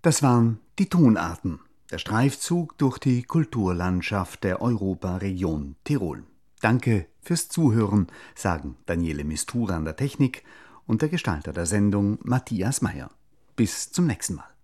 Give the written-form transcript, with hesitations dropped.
Das waren die Tonarten, der Streifzug durch die Kulturlandschaft der Europaregion Tirol. Danke fürs Zuhören, sagen Daniele Mistura an der Technik und der Gestalter der Sendung Matthias Meyer. Bis zum nächsten Mal.